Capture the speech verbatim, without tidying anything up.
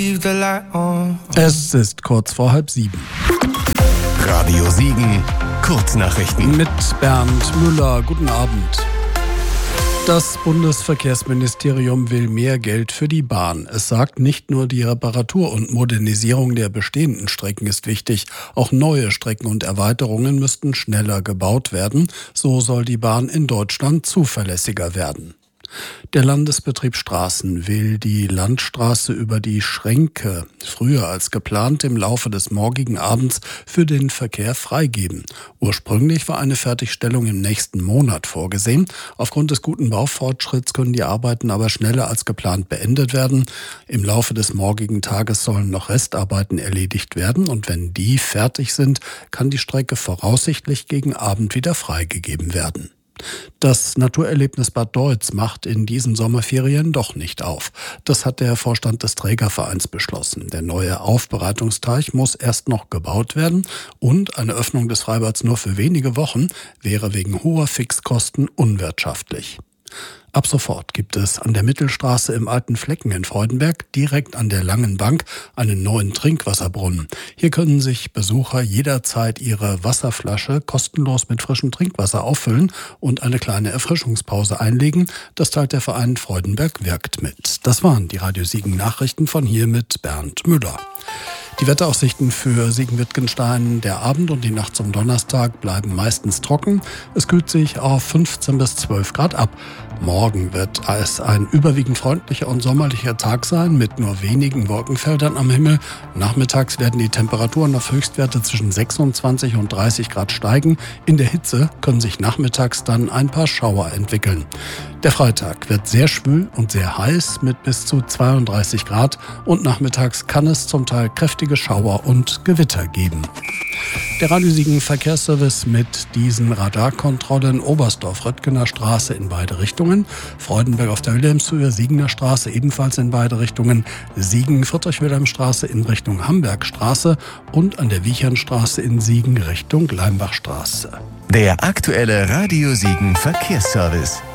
Es ist kurz vor halb sieben. Radio Siegen, Kurznachrichten. Mit Bernd Müller, guten Abend. Das Bundesverkehrsministerium will mehr Geld für die Bahn. Es sagt, nicht nur die Reparatur und Modernisierung der bestehenden Strecken ist wichtig, auch neue Strecken und Erweiterungen müssten schneller gebaut werden. So soll die Bahn in Deutschland zuverlässiger werden. Der Landesbetrieb Straßen will die Landstraße über die Schränke früher als geplant im Laufe des morgigen Abends für den Verkehr freigeben. Ursprünglich war eine Fertigstellung im nächsten Monat vorgesehen. Aufgrund des guten Baufortschritts können die Arbeiten aber schneller als geplant beendet werden. Im Laufe des morgigen Tages sollen noch Restarbeiten erledigt werden und wenn die fertig sind, kann die Strecke voraussichtlich gegen Abend wieder freigegeben werden. Das Naturerlebnis Bad Deutz macht in diesen Sommerferien doch nicht auf. Das hat der Vorstand des Trägervereins beschlossen. Der neue Aufbereitungsteich muss erst noch gebaut werden und eine Öffnung des Freibads nur für wenige Wochen wäre wegen hoher Fixkosten unwirtschaftlich. Ab sofort gibt es an der Mittelstraße im Alten Flecken in Freudenberg direkt an der Langen Bank einen neuen Trinkwasserbrunnen. Hier können sich Besucher jederzeit ihre Wasserflasche kostenlos mit frischem Trinkwasser auffüllen und eine kleine Erfrischungspause einlegen. Das teilt der Verein Freudenberg wirkt mit. Das waren die Radio Siegen Nachrichten von hier mit Bernd Müller. Die Wetteraussichten für Siegen-Wittgenstein: Der Abend und die Nacht zum Donnerstag bleiben meistens trocken. Es kühlt sich auf fünfzehn bis zwölf Grad ab. Morgen wird es ein überwiegend freundlicher und sommerlicher Tag sein mit nur wenigen Wolkenfeldern am Himmel. Nachmittags werden die Temperaturen auf Höchstwerte zwischen sechsundzwanzig und dreißig Grad steigen. In der Hitze können sich nachmittags dann ein paar Schauer entwickeln. Der Freitag wird sehr schwül und sehr heiß mit bis zu zweiunddreißig Grad und nachmittags kann es zum Teil kräftige Schauer und Gewitter geben. Der Radio Siegen Verkehrsservice mit diesen Radarkontrollen: Oberstdorf-Röttgener Straße in beide Richtungen, Freudenberg auf der Wilhelmshöhe, Siegener Straße ebenfalls in beide Richtungen, Siegen-Friedrich-Wilhelm-Straße in Richtung Hambergstraße und an der Wiechernstraße in Siegen Richtung Leimbachstraße. Der aktuelle Radio Siegen Verkehrsservice.